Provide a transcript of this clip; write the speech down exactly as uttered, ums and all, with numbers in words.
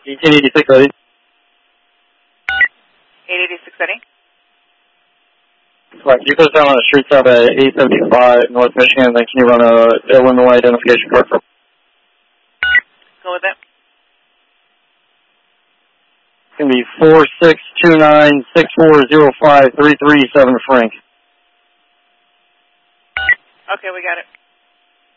eighteen eighty-six, ready? eight eighty-six, ready? Right, you put us down on the street stop at eight seventy-five North Michigan, then can you run a Illinois identification card for? Go with it. It's going to be four six two nine six four zero five three three seven Frank. Okay, we got it.